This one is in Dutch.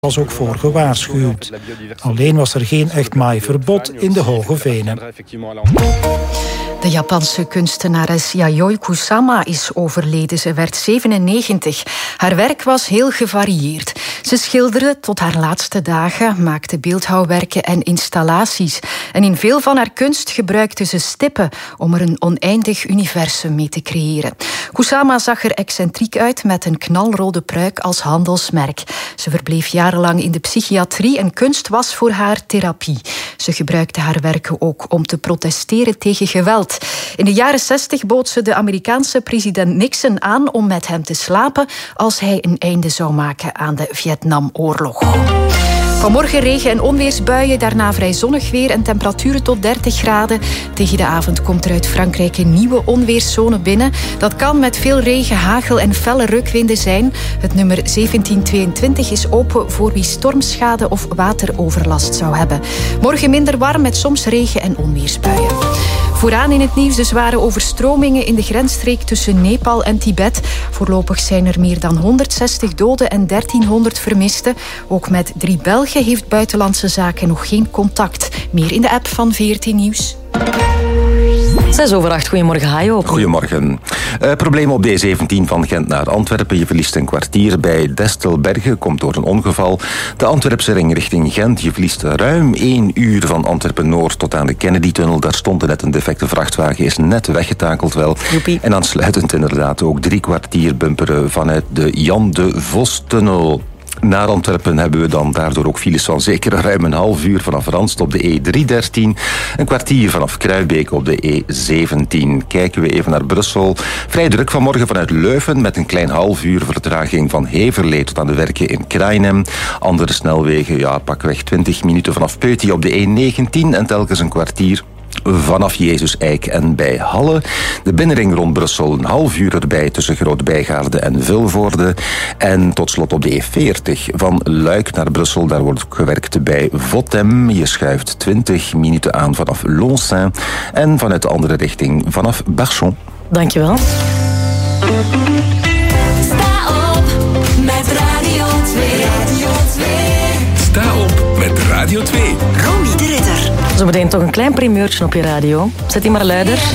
was ook voor gewaarschuwd. Alleen was er geen echt maaiverbod in de Hoge Venen. De Japanse kunstenares Yayoi Kusama is overleden. Ze werd 97. Haar werk was heel gevarieerd. Ze schilderde tot haar laatste dagen, maakte beeldhouwwerken en installaties. En in veel van haar kunst gebruikte ze stippen om er een oneindig universum mee te creëren. Kusama zag er excentriek uit met een knalrode pruik als handelsmerk. Ze verbleef jarenlang in de psychiatrie en kunst was voor haar therapie. Ze gebruikte haar werken ook om te protesteren tegen geweld. In de jaren 60 bood ze de Amerikaanse president Nixon aan om met hem te slapen als hij een einde zou maken aan de Vietnamoorlog. Vanmorgen regen- en onweersbuien, daarna vrij zonnig weer en temperaturen tot 30 graden. Tegen de avond komt er uit Frankrijk een nieuwe onweerszone binnen. Dat kan met veel regen, hagel en felle rukwinden zijn. Het nummer 1722 is open voor wie stormschade of wateroverlast zou hebben. Morgen minder warm met soms regen- en onweersbuien. Vooraan in het nieuws de zware overstromingen in de grensstreek tussen Nepal en Tibet. Voorlopig zijn er meer dan 160 doden en 1300 vermisten. Ook met 3 Belgen heeft Buitenlandse Zaken nog geen contact. Meer in de app van VRT Nieuws. 6:08, goedemorgen Hajo. Goedemorgen. Probleem op de E17 van Gent naar Antwerpen. Je verliest een kwartier bij Destelbergen, komt door een ongeval. De Antwerpse ring richting Gent. Je verliest ruim 1 uur van Antwerpen-Noord tot aan de Kennedy-tunnel. Daar stond net een defecte vrachtwagen, is net weggetakeld wel. Joepie. En aansluitend inderdaad ook 3 kwartier bumperen vanuit de Jan de Vos-tunnel. Naar Antwerpen hebben we dan daardoor ook files van zeker ruim een half uur vanaf Randst op de E313. Een kwartier vanaf Kruibeek op de E17. Kijken we even naar Brussel. Vrij druk vanmorgen vanuit Leuven met een klein half uur vertraging van Heverlee tot aan de werken in Krainem. Andere snelwegen, pakweg 20 minuten vanaf Peuty op de E19 en telkens een kwartier vanaf Jezus Eik en bij Halle. De binnenring rond Brussel een half uur erbij tussen Groot-Bijgaarde en Vilvoorde. En tot slot op de E40 van Luik naar Brussel. Daar wordt ook gewerkt bij Votem. Je schuift 20 minuten aan vanaf Lonsin. En vanuit de andere richting vanaf Barchon. Dankjewel. Sta op met Radio 2. Sta op met Radio 2. Romy de Ridder. Zometeen toch een klein primeurtje op je radio. Zet die maar luider.